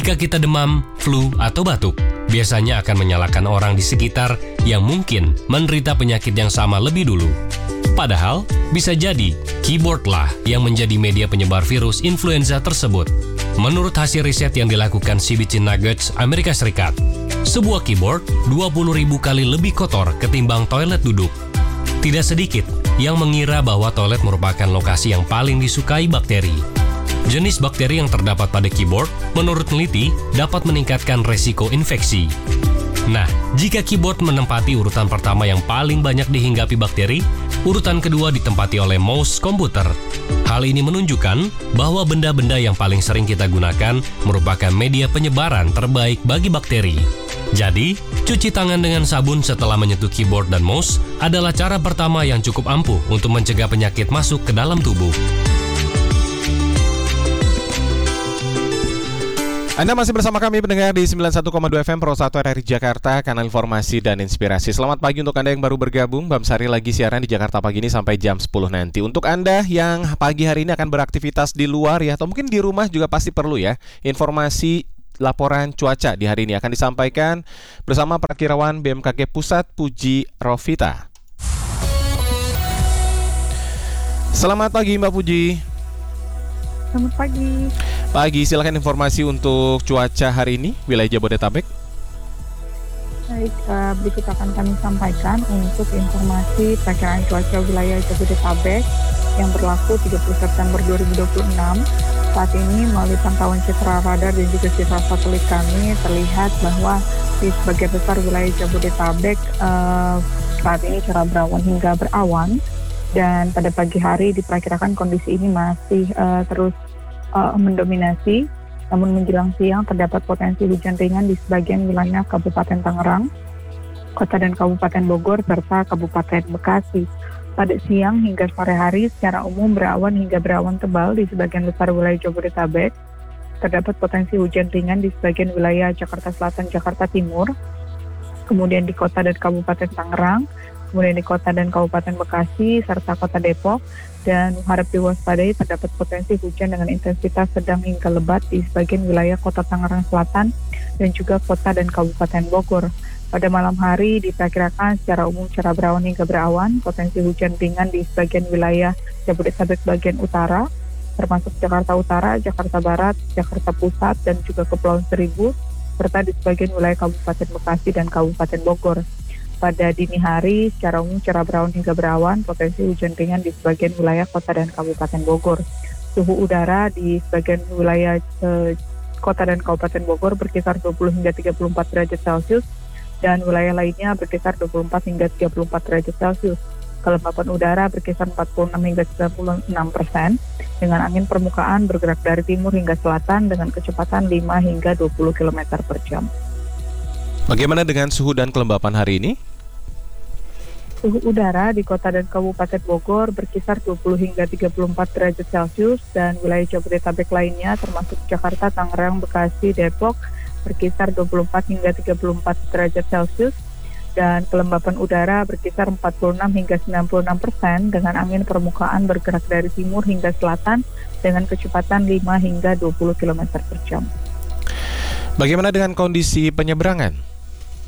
Jika kita demam, flu, atau batuk, biasanya akan menyalahkan orang di sekitar yang mungkin menderita penyakit yang sama lebih dulu. Padahal, bisa jadi keyboardlah yang menjadi media penyebar virus influenza tersebut. Menurut hasil riset yang dilakukan CBC Nuggets, Amerika Serikat, sebuah keyboard 20.000 kali lebih kotor ketimbang toilet duduk. Tidak sedikit yang mengira bahwa toilet merupakan lokasi yang paling disukai bakteri. Jenis bakteri yang terdapat pada keyboard, menurut peneliti, dapat meningkatkan resiko infeksi. Nah, jika keyboard menempati urutan pertama yang paling banyak dihinggapi bakteri, urutan kedua ditempati oleh mouse komputer. Hal ini menunjukkan bahwa benda-benda yang paling sering kita gunakan merupakan media penyebaran terbaik bagi bakteri. Jadi, cuci tangan dengan sabun setelah menyentuh keyboard dan mouse adalah cara pertama yang cukup ampuh untuk mencegah penyakit masuk ke dalam tubuh. Anda masih bersama kami pendengar di 91,2 FM Pro 1 RRI Jakarta, kanal informasi dan inspirasi. Selamat pagi untuk Anda yang baru bergabung. Bam Sari lagi siaran di Jakarta pagi ini sampai jam 10 nanti. Untuk Anda yang pagi hari ini akan beraktivitas di luar ya, atau mungkin di rumah juga pasti perlu ya, informasi laporan cuaca di hari ini akan disampaikan bersama Prakirawan BMKG Pusat Puji Rovita. Selamat pagi Mbak Puji. Selamat pagi. Pagi, silakan informasi untuk cuaca hari ini wilayah Jabodetabek. Baik, berikut akan kami sampaikan untuk informasi perkiraan cuaca wilayah Jabodetabek yang berlaku 30 September 2026. Saat ini melalui pantauan citra radar dan juga citra satelit kami terlihat bahwa di sebagian besar wilayah Jabodetabek saat ini cerah berawan hingga berawan, dan pada pagi hari diperkirakan kondisi ini masih terus mendominasi. Namun menjelang siang terdapat potensi hujan ringan di sebagian wilayah Kabupaten Tangerang, Kota dan Kabupaten Bogor, serta Kabupaten Bekasi. Pada siang hingga sore hari secara umum berawan hingga berawan tebal di sebagian besar wilayah Jabodetabek. Terdapat potensi hujan ringan di sebagian wilayah Jakarta Selatan, Jakarta Timur, kemudian di Kota dan Kabupaten Tangerang, kemudian di Kota dan Kabupaten Bekasi, serta Kota Depok, dan harap diwaspadai terdapat potensi hujan dengan intensitas sedang hingga lebat di sebagian wilayah Kota Tangerang Selatan dan juga Kota dan Kabupaten Bogor. Pada malam hari diperkirakan secara umum cerah berawan hingga berawan, potensi hujan ringan di sebagian wilayah Jabodetabek bagian utara, termasuk Jakarta Utara, Jakarta Barat, Jakarta Pusat, dan juga Kepulauan Seribu, serta di sebagian wilayah Kabupaten Bekasi dan Kabupaten Bogor. Pada dini hari, secara umum cerah berawan hingga berawan, potensi hujan ringan di sebagian wilayah Kota dan Kabupaten Bogor. Suhu udara di sebagian wilayah Kota dan Kabupaten Bogor berkisar 20 hingga 34 derajat Celcius, dan wilayah lainnya berkisar 24 hingga 34 derajat Celcius. Kelembapan udara berkisar 46 hingga 96%, dengan angin permukaan bergerak dari timur hingga selatan dengan kecepatan 5 hingga 20 km per jam. Bagaimana dengan suhu dan kelembapan hari ini? Suhu udara di Kota dan Kabupaten Bogor berkisar 20 hingga 34 derajat Celcius, dan wilayah Jabodetabek lainnya termasuk Jakarta, Tangerang, Bekasi, Depok berkisar 24 hingga 34 derajat Celcius, dan kelembapan udara berkisar 46 hingga 96% dengan angin permukaan bergerak dari timur hingga selatan dengan kecepatan 5 hingga 20 km per jam. Bagaimana dengan kondisi penyeberangan?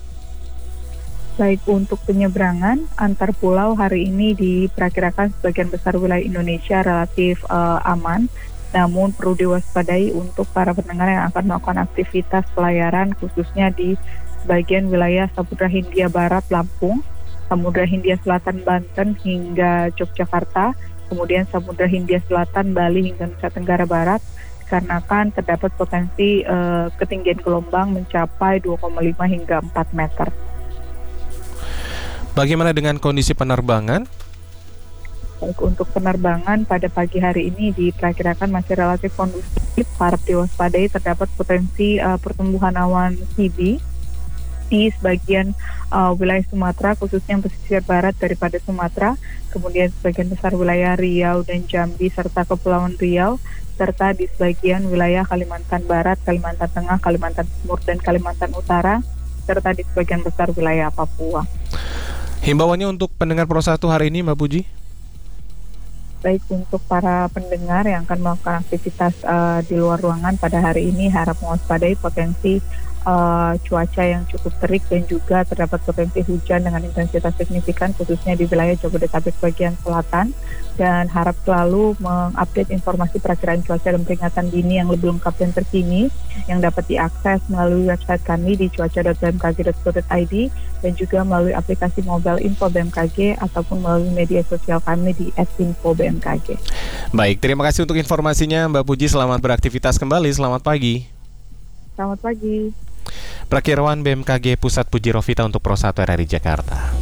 Baik, untuk penyeberangan antar pulau hari ini diperkirakan sebagian besar wilayah Indonesia relatif aman, namun perlu diwaspadai untuk para pendengar yang akan melakukan aktivitas pelayaran khususnya di sebagian wilayah Samudra Hindia Barat Lampung, Samudra Hindia Selatan Banten hingga Yogyakarta, kemudian Samudra Hindia Selatan Bali hingga Nusa Tenggara Barat, dikarenakan terdapat potensi ketinggian gelombang mencapai 2,5 hingga 4 meter. Bagaimana dengan kondisi penerbangan? Baik, untuk penerbangan pada pagi hari ini diperkirakan masih relatif kondusif. Harap diwaspadai terdapat potensi pertumbuhan awan CB di sebagian wilayah Sumatera, khususnya pesisir barat daripada Sumatera, kemudian sebagian besar wilayah Riau dan Jambi serta Kepulauan Riau, serta di sebagian wilayah Kalimantan Barat, Kalimantan Tengah, Kalimantan Timur, dan Kalimantan Utara, serta di sebagian besar wilayah Papua. Himbauannya untuk pendengar Pro 1 hari ini, Mbak Puji? Baik untuk para pendengar yang akan melakukan aktivitas di luar ruangan pada hari ini, harap mewaspadai potensi cuaca yang cukup terik dan juga terdapat potensi hujan dengan intensitas signifikan khususnya di wilayah Jabodetabek bagian selatan, dan harap selalu mengupdate informasi perakiraan cuaca dan peringatan dini yang lebih lengkap dan terkini yang dapat diakses melalui website kami di cuaca.bmkg.go.id dan juga melalui aplikasi mobile Info BMKG ataupun melalui media sosial kami di @info-bmkg. Baik, terima kasih untuk informasinya Mbak Puji. Selamat beraktivitas kembali. Selamat pagi. Selamat pagi. Prakirawan BMKG Pusat Puji Rovita untuk Pro 1 RRI Jakarta.